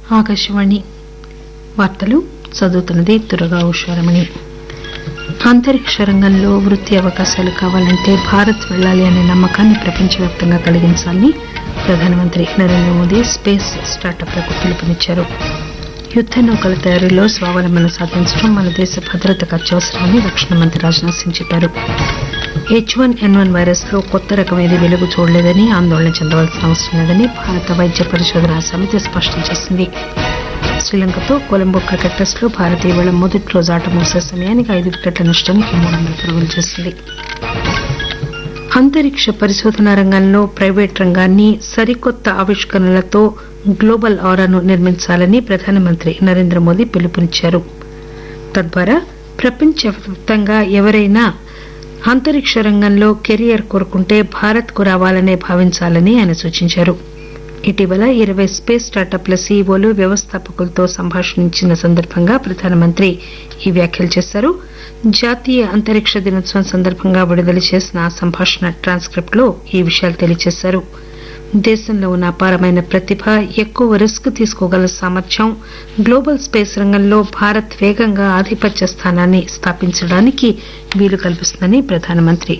ఆకాశవాణి వార్తలు చదువుతున్నది దుర్గా ఉషారమణి. అంతరిక్ష రంగంలో వృత్తి అవకాశాలు కావాలంటే భారత్ వెళ్లాలి అనే నమ్మకాన్ని ప్రపంచవ్యాప్తంగా కలిగించాలని ప్రధానమంత్రి నరేంద్ర మోదీ స్పేస్ స్టార్టప్లకు పిలుపునిచ్చారు. యుద్ద నౌకల తయారీలో స్వావలంబన సాధించడం మన దేశ భద్రతకు అత్యవసరమని రక్షణ మంత్రి రాజ్నాథ్ సింగ్ చెప్పారు. H1N1 వైరస్ లో కొత్త రకం ఏదీ వెలుగు చూడలేదని, ఆందోళన చెందవలసిన అవసరం లేదని భారత వైద్య పరిశోధనా సమితి స్పష్టం చేసింది. శ్రీలంకతో కొలంబో క్రికెట్ టెస్టులో భారత్ ఇవాళ మొదటి రోజు ఆట ముగిసే సమయానికి 5 వికెట్ల నష్టానికి 300 పరుగులు చేసింది. అంతరిక్ష పరిశోధనా రంగంలో ప్రైవేట్ రంగాన్ని సరికొత్త ఆవిష్కరణలతో గ్లోబల్ ఆరాను నిర్మించాలని ప్రధానమంత్రి నరేంద్ర మోదీ పిలుపునిచ్చారు. తద్వారా ప్రపంచవ్యాప్తంగా ఎవరైనా అంతరిక్ష రంగంలో కెరియర్ కోరుకుంటే భారత్ కు రావాలనే భావించాలని ఆయన సూచించారు. ఇటీవల 20 స్పేస్ స్టార్టప్ల సీఈఓలు వ్యవస్థాపకులతో సంభాషించిన సందర్భంగా ప్రధానమంత్రి ఈ వ్యాఖ్యలు చేశారు. జాతీయ అంతరిక్ష దినోత్సవం సందర్భంగా విడుదల చేసిన ఆ సంభాషణ ట్రాన్స్క్రిప్ట్ లో ఈ విషయాలు తెలియజేశారు. దేశంలో ఉన్న అపారమైన ప్రతిభ, ఎక్కువ రిస్క్ తీసుకోగల సామర్థ్యం, గ్లోబల్ స్పేస్ రంగంలో భారత్ వేగంగా ఆధిపత్య స్థానాన్ని స్థాపించడానికి వీలు కల్పిస్తుందని ప్రధానమంత్రి